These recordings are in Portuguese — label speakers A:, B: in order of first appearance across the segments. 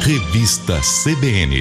A: Revista CBN.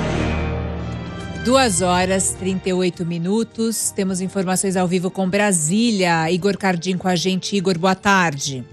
B: 2h38. Temos informações ao vivo com Brasília. Igor Cardim com a gente. Igor, boa tarde.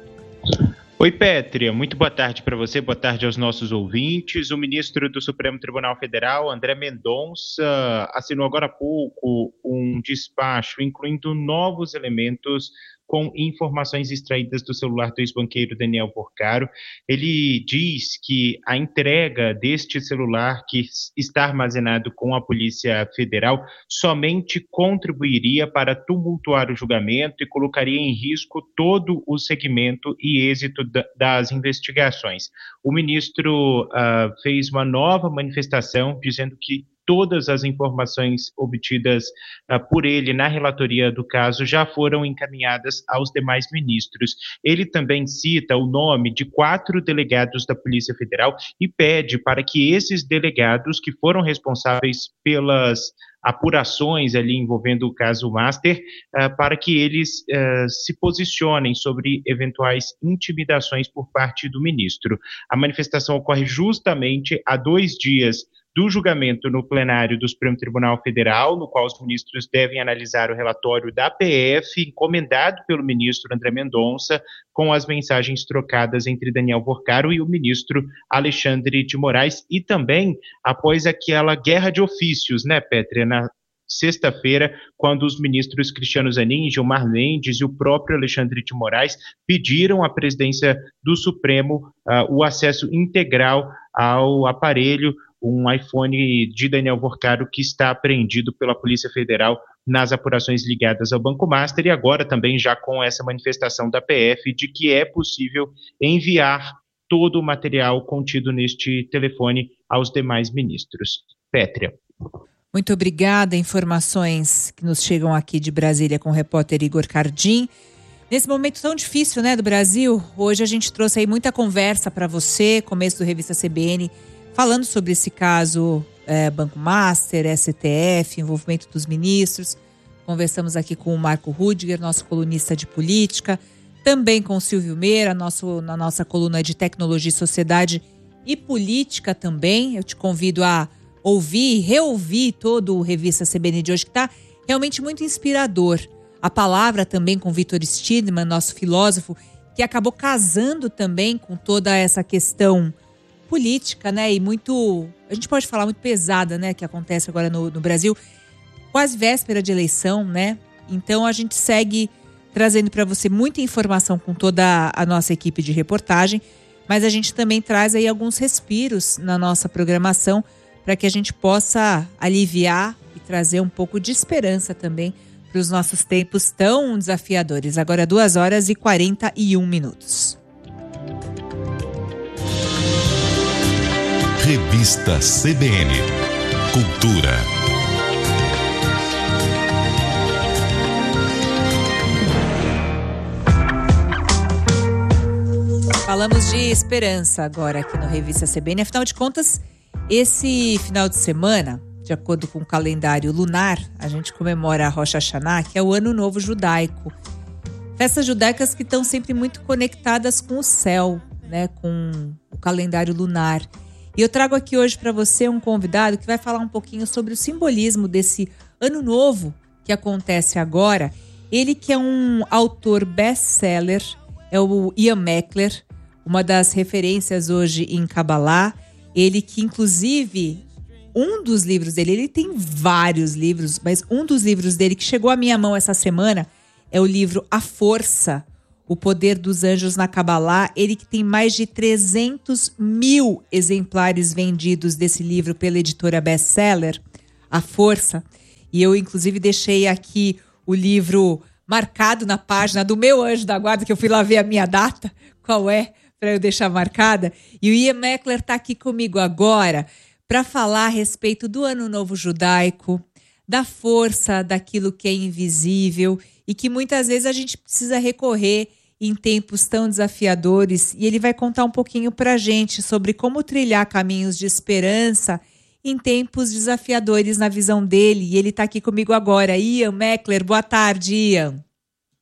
C: Oi, Pétria. Muito boa tarde para você, boa tarde aos nossos ouvintes. O ministro do Supremo Tribunal Federal, André Mendonça, assinou agora há pouco um despacho incluindo novos elementos com informações extraídas do celular do ex-banqueiro Daniel Porcaro. Ele diz que a entrega deste celular, que está armazenado com a Polícia Federal, somente contribuiria para tumultuar o julgamento e colocaria em risco todo o segmento e êxito das investigações. O ministro fez uma nova manifestação dizendo que todas as informações obtidas por ele na relatoria do caso já foram encaminhadas aos demais ministros. Ele também cita o nome de 4 delegados da Polícia Federal e pede para que esses delegados que foram responsáveis pelas apurações ali envolvendo o caso Master, para que eles se posicionem sobre eventuais intimidações por parte do ministro. A manifestação ocorre justamente há 2 dias do julgamento no plenário do Supremo Tribunal Federal, no qual os ministros devem analisar o relatório da PF, encomendado pelo ministro André Mendonça, com as mensagens trocadas entre Daniel Porcaro e o ministro Alexandre de Moraes, e também após aquela guerra de ofícios, né, Pétria, na sexta-feira, quando os ministros Cristiano Zanin, Gilmar Mendes e o próprio Alexandre de Moraes pediram à presidência do Supremo o acesso integral ao aparelho, um iPhone de Daniel Porcaro que está apreendido pela Polícia Federal nas apurações ligadas ao Banco Master, e agora também já com essa manifestação da PF de que é possível enviar todo o material contido neste telefone aos demais ministros. Pétria.
B: Muito obrigada. Informações que nos chegam aqui de Brasília com o repórter Igor Cardim. Nesse momento tão difícil, né, do Brasil, hoje a gente trouxe aí muita conversa para você, começo do Revista CBN, falando sobre esse caso Banco Master, STF, envolvimento dos ministros. Conversamos aqui com o Marco Rudiger, nosso colunista de política, também com o Silvio Meira, na nossa coluna de tecnologia, sociedade e política também. Eu te convido a ouvir e reouvir todo o Revista CBN de hoje, que está realmente muito inspirador. A palavra também com Vitor Stidman, nosso filósofo, que acabou casando também com toda essa questão política, né, e muito, a gente pode falar, muito pesada, né, que acontece agora no Brasil, quase véspera de eleição, né, então a gente segue trazendo para você muita informação com toda a nossa equipe de reportagem, mas a gente também traz aí alguns respiros na nossa programação para que a gente possa aliviar e trazer um pouco de esperança também para os nossos tempos tão desafiadores. Agora 2h41.
A: Revista CBN. Cultura.
B: Falamos de esperança agora aqui no Revista CBN. Afinal de contas, esse final de semana, de acordo com o calendário lunar, a gente comemora a Rosh Hashanah, que é o Ano Novo Judaico. Festas judaicas que estão sempre muito conectadas com o céu, né, com o calendário lunar. E eu trago aqui hoje para você um convidado que vai falar um pouquinho sobre o simbolismo desse ano novo que acontece agora. Ele que é um autor best-seller, é o Ian Meckler, uma das referências hoje em Kabbalah. Ele que, inclusive, um dos livros dele, ele tem vários livros, mas um dos livros dele que chegou à minha mão essa semana é o livro A Força, O Poder dos Anjos na Kabbalah. Ele que tem mais de 300 mil exemplares vendidos desse livro pela editora Bestseller, A Força. E eu, inclusive, deixei aqui o livro marcado na página do meu anjo da guarda, que eu fui lá ver a minha data, qual é, para eu deixar marcada. E o Ian Meckler está aqui comigo agora para falar a respeito do Ano Novo Judaico, da força daquilo que é invisível e que muitas vezes a gente precisa recorrer em tempos tão desafiadores. E ele vai contar um pouquinho para a gente sobre como trilhar caminhos de esperança em tempos desafiadores na visão dele. E ele está aqui comigo agora. Ian Meckler, boa tarde, Ian.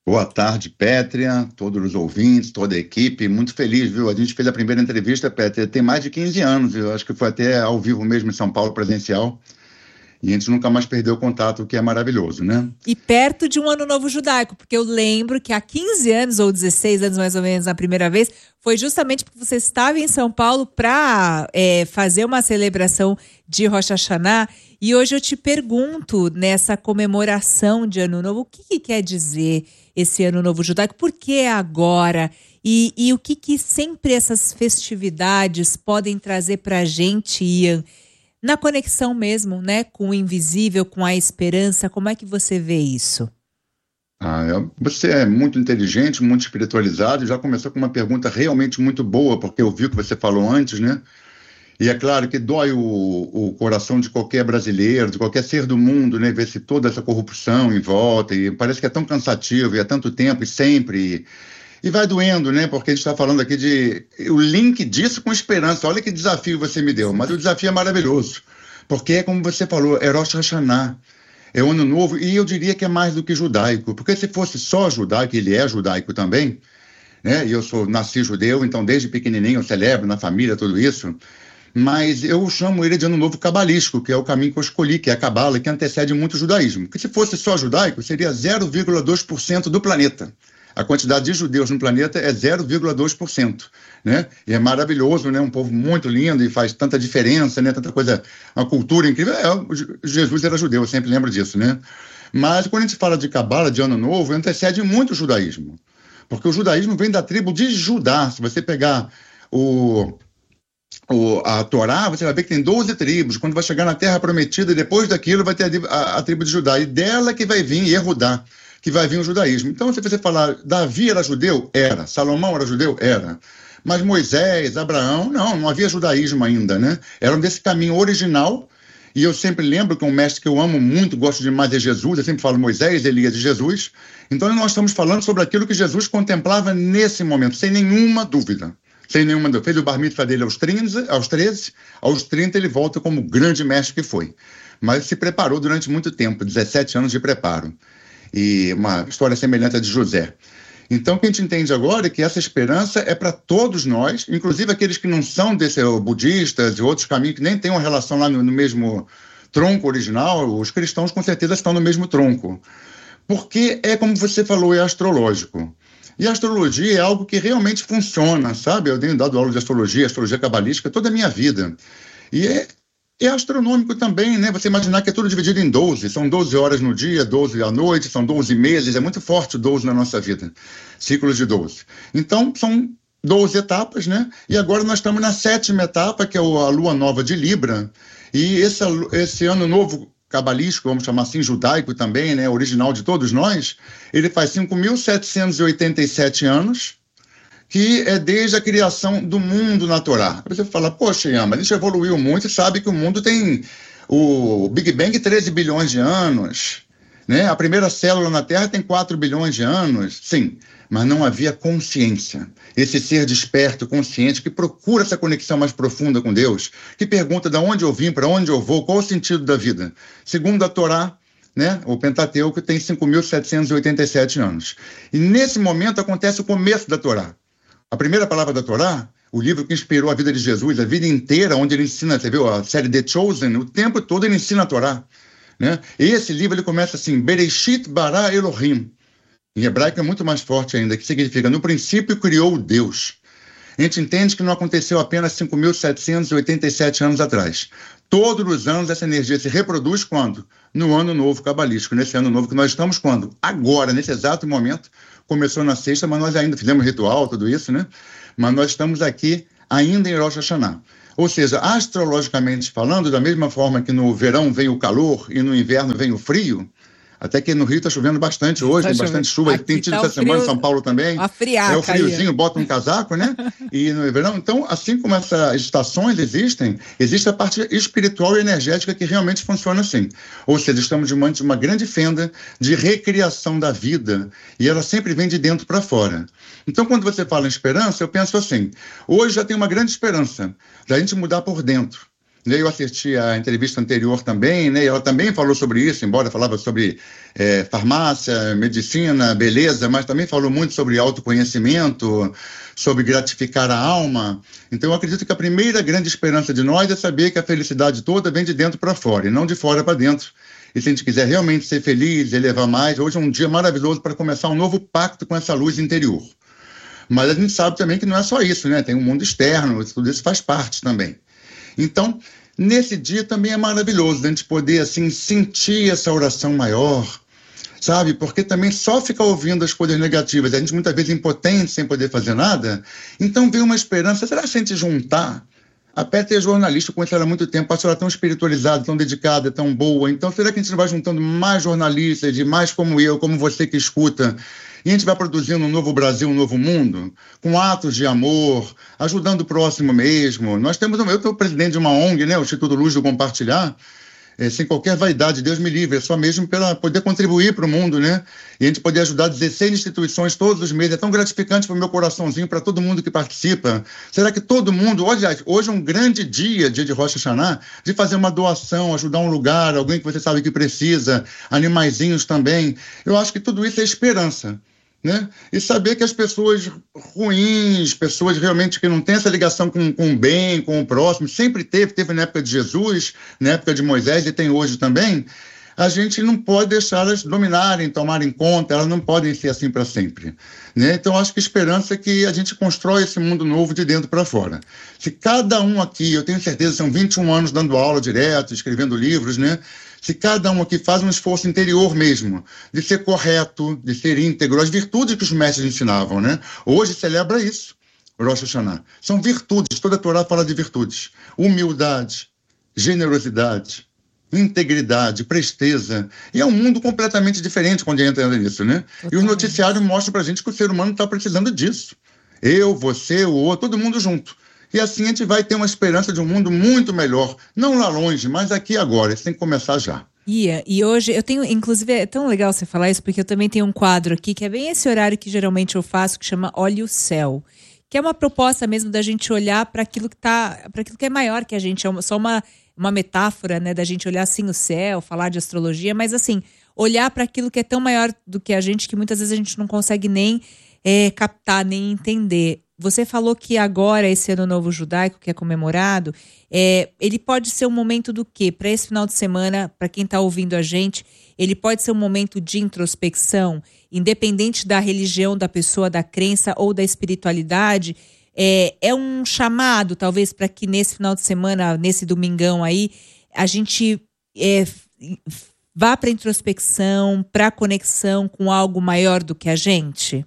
D: Boa tarde, Pétria, todos os ouvintes, toda a equipe, muito feliz, viu? A gente fez a primeira entrevista, Pétria, tem mais de 15 anos, eu acho que foi até ao vivo mesmo em São Paulo, presencial, e a gente nunca mais perdeu o contato, o que é maravilhoso, né?
B: E perto de um Ano Novo Judaico, porque eu lembro que há 15 anos, ou 16 anos mais ou menos, na primeira vez, foi justamente porque você estava em São Paulo para fazer uma celebração de Rosh Hashanah. E hoje eu te pergunto, nessa comemoração de Ano Novo, o que quer dizer esse Ano Novo Judaico? Por que agora? E o que sempre essas festividades podem trazer para a gente, Ian? Na conexão mesmo, né, com o invisível, com a esperança, como é que você vê isso?
D: Você é muito inteligente, muito espiritualizado, já começou com uma pergunta realmente muito boa, porque eu vi o que você falou antes, né? E é claro que dói o coração de qualquer brasileiro, de qualquer ser do mundo, né? Ver se toda essa corrupção em volta, e parece que é tão cansativo, e há tanto tempo, e sempre... E vai doendo, né? Porque a gente está falando aqui o link disso com esperança. Olha que desafio você me deu. Mas o desafio é maravilhoso. Porque é como você falou, é Rosh Hashanah. É o Ano Novo. E eu diria que é mais do que judaico. Porque se fosse só judaico, ele é judaico também, né? E eu nasci judeu, então desde pequenininho eu celebro na família tudo isso. Mas eu chamo ele de Ano Novo cabalístico, que é o caminho que eu escolhi, que é a cabala, que antecede muito o judaísmo. Porque se fosse só judaico, seria 0,2% do planeta. A quantidade de judeus no planeta é 0,2%, né? E é maravilhoso, né? Um povo muito lindo e faz tanta diferença, né? Tanta coisa, uma cultura incrível. Jesus era judeu, eu sempre lembro disso, né? Mas quando a gente fala de Cabala, de Ano Novo, antecede muito o judaísmo. Porque o judaísmo vem da tribo de Judá. Se você pegar a Torá, você vai ver que tem 12 tribos. Quando vai chegar na Terra Prometida, depois daquilo vai ter a tribo de Judá. E dela que vai vir Yehudá, que vai vir o judaísmo. Então, se você falar, Davi era judeu? Era. Salomão era judeu? Era. Mas Moisés, Abraão, não havia judaísmo ainda, né? Eram desse caminho original, e eu sempre lembro que um mestre que eu amo muito, gosto demais é Jesus, eu sempre falo Moisés, Elias e Jesus. Então, nós estamos falando sobre aquilo que Jesus contemplava nesse momento, sem nenhuma dúvida. Sem nenhuma dúvida. Fez o bar mitzvah dele aos 13, aos 30 ele volta como grande mestre que foi. Mas se preparou durante muito tempo, 17 anos de preparo. E uma história semelhante à de José. Então, o que a gente entende agora é que essa esperança é para todos nós, inclusive aqueles que não são budistas e outros caminhos que nem têm uma relação lá no mesmo tronco original. Os cristãos, com certeza, estão no mesmo tronco. Porque é, como você falou, é astrológico. E a astrologia é algo que realmente funciona, sabe? Eu tenho dado aula de astrologia cabalística toda a minha vida. E é astronômico também, né? Você imaginar que é tudo dividido em 12. São 12 horas no dia, 12 à noite, são 12 meses. É muito forte o 12 na nossa vida. Ciclos de 12. Então, são 12 etapas, né? E agora nós estamos na 7ª etapa, que é a Lua Nova de Libra. E esse ano novo cabalístico, vamos chamar assim, judaico também, né? Original de todos nós, ele faz 5.787 anos, que é desde a criação do mundo na Torá. Você fala, poxa, Ian, mas a gente evoluiu muito e sabe que o mundo tem o Big Bang 13 bilhões de anos, né? A primeira célula na Terra tem 4 bilhões de anos. Sim, mas não havia consciência. Esse ser desperto, consciente, que procura essa conexão mais profunda com Deus, que pergunta de onde eu vim, para onde eu vou, qual o sentido da vida. Segundo a Torá, né, o Pentateuco tem 5.787 anos. E nesse momento acontece o começo da Torá. A primeira palavra da Torá, o livro que inspirou a vida de Jesus, a vida inteira, onde ele ensina, você viu a série The Chosen, o tempo todo ele ensina a Torá, né? E esse livro ele começa assim, Bereshit bara Elohim. Em hebraico é muito mais forte ainda, que significa, no princípio criou Deus. A gente entende que não aconteceu apenas 5.787 anos atrás. Todos os anos essa energia se reproduz quando? No Ano Novo cabalístico, nesse Ano Novo que nós estamos quando? Agora, nesse exato momento. Começou na sexta, mas nós ainda fizemos ritual, tudo isso, né? Mas nós estamos aqui ainda em Rosh Hashanah. Ou seja, astrologicamente falando, da mesma forma que no verão vem o calor e no inverno vem o frio, até que no Rio está chovendo bastante hoje, tem bastante chuva. Aqui tem tido essa semana em São Paulo também. É o friozinho, bota um casaco, né? E no verão, então, assim como essas estações existem, existe a parte espiritual e energética que realmente funciona assim. Ou seja, estamos diante de uma grande fenda de recriação da vida e ela sempre vem de dentro para fora. Então, quando você fala em esperança, eu penso assim, hoje já tem uma grande esperança da gente mudar por dentro. Eu assisti a entrevista anterior também, né? E ela também falou sobre isso, embora falava sobre farmácia, medicina, beleza, mas também falou muito sobre autoconhecimento, sobre gratificar a alma. Então, eu acredito que a primeira grande esperança de nós é saber que a felicidade toda vem de dentro para fora e não de fora para dentro. E se a gente quiser realmente ser feliz, elevar mais, hoje é um dia maravilhoso para começar um novo pacto com essa luz interior. Mas a gente sabe também que não é só isso, né? Tem um mundo externo, tudo isso faz parte também. Então, nesse dia também é maravilhoso a gente poder, assim, sentir essa oração maior, sabe? Porque também só ficar ouvindo as coisas negativas, a gente muitas vezes impotente, sem poder fazer nada, então vem uma esperança. Será que se a gente juntar? A Pétria é jornalista, eu conheço ela há muito tempo, acho ela tão espiritualizada, tão dedicada, tão boa. Então, será que a gente não vai juntando mais jornalistas, de mais como eu, como você que escuta, e a gente vai produzindo um novo Brasil, um novo mundo, com atos de amor, ajudando o próximo mesmo? Eu sou presidente de uma ONG, né, o Instituto Luz do Compartilhar, sem qualquer vaidade, Deus me livre, é só mesmo para poder contribuir para o mundo, né? E a gente poder ajudar 16 instituições todos os meses, é tão gratificante para o meu coraçãozinho, para todo mundo que participa. Será que todo mundo, hoje é um grande dia de Rosh Hashanah, de fazer uma doação, ajudar um lugar, alguém que você sabe que precisa, animaizinhos também. Eu acho que tudo isso é esperança, né? E saber que as pessoas ruins, pessoas realmente que não têm essa ligação com o bem, com o próximo, sempre teve na época de Jesus, na época de Moisés e tem hoje também, a gente não pode deixar elas dominarem, tomarem conta, elas não podem ser assim para sempre, né? Então, acho que a esperança é que a gente constrói esse mundo novo de dentro para fora. Se cada um aqui, eu tenho certeza, são 21 anos dando aula direto, escrevendo livros, né? Se cada um aqui faz um esforço interior mesmo, de ser correto, de ser íntegro, as virtudes que os mestres ensinavam, né? Hoje celebra isso, Rosh Hashanah. São virtudes, toda a Torá fala de virtudes. Humildade, generosidade, integridade, presteza. E é um mundo completamente diferente quando entra nisso, né? E os noticiários mostram pra gente que o ser humano está precisando disso. Eu, você, o outro, todo mundo junto. E assim a gente vai ter uma esperança de um mundo muito melhor. Não lá longe, mas aqui agora. Isso tem que começar já.
B: E hoje eu tenho, inclusive, é tão legal você falar isso, porque eu também tenho um quadro aqui, que é bem esse horário que geralmente eu faço, que chama Olhe o Céu. Que é uma proposta mesmo da gente olhar para aquilo que é maior que a gente. É só uma metáfora, né, da gente olhar assim o céu, falar de astrologia, mas assim, olhar para aquilo que é tão maior do que a gente, que muitas vezes a gente não consegue nem captar, nem entender. Você falou que agora, esse Ano Novo Judaico, que é comemorado, ele pode ser um momento do quê? Para esse final de semana, para quem está ouvindo a gente, ele pode ser um momento de introspecção, independente da religião da pessoa, da crença ou da espiritualidade. É um chamado, talvez, para que nesse final de semana, nesse domingão aí, a gente vá para a introspecção, para a conexão com algo maior do que a gente?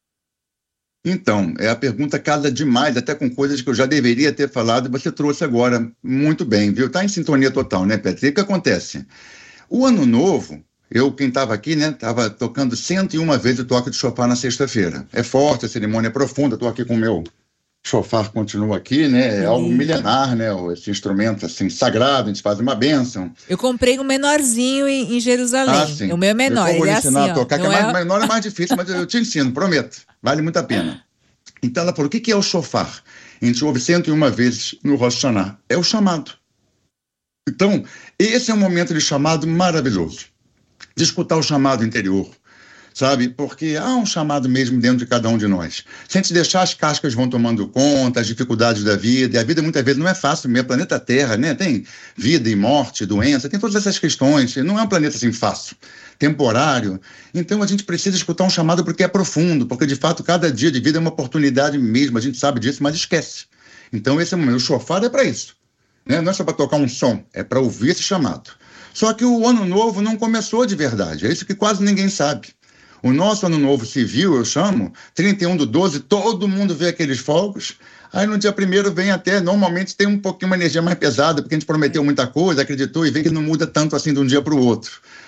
D: Então, a pergunta casa demais, até com coisas que eu já deveria ter falado, e você trouxe agora muito bem, viu? Está em sintonia total, né, Petri? O que acontece? O Ano Novo, quem estava aqui, né, estava tocando 101 vezes o toque de shofar na sexta-feira. É forte, a cerimônia é profunda, estou aqui com o meu shofar, continua aqui, né? É algo milenar, né? Esse instrumento, assim, sagrado, a gente faz uma bênção.
B: Eu comprei um menorzinho em Jerusalém.
D: Ah, sim.
B: O meu é menor,
D: eu vou
B: ele
D: ensinar
B: é assim,
D: a tocar,
B: ó,
D: que menor é mais difícil, mas eu te ensino, prometo. Vale muito a pena. Então ela falou, o que é o shofar? A gente ouve 101 vezes no Rosh Hashanah. É o chamado. Então, esse é um momento de chamado maravilhoso. De escutar o chamado interior, sabe? Porque há um chamado mesmo dentro de cada um de nós. Se a gente deixar, as cascas vão tomando conta, as dificuldades da vida, e a vida muitas vezes não é fácil mesmo, planeta Terra, né? Tem vida e morte, doença, tem todas essas questões, não é um planeta assim fácil, temporário. Então a gente precisa escutar um chamado porque é profundo, porque de fato cada dia de vida é uma oportunidade mesmo, a gente sabe disso, mas esquece. Então esse é o momento, o shofar é para isso, né? Não é só para tocar um som, é para ouvir esse chamado. Só que o Ano Novo não começou de verdade, é isso que quase ninguém sabe. O nosso Ano Novo Civil, eu chamo, 31/12, todo mundo vê aqueles fogos. Aí no dia 1º vem até, normalmente tem um pouquinho uma energia mais pesada, porque a gente prometeu muita coisa, acreditou e vê que não muda tanto assim de um dia para o outro.